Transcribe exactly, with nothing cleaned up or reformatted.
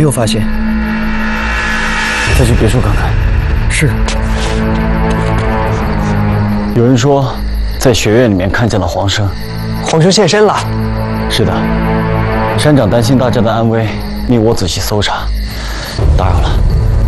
没有发现。 再去别墅看看。 是。 有人说，在学院里面看见了黄生。 黄生现身了。 是的。山长担心大家的安危，命我仔细搜查。打扰了。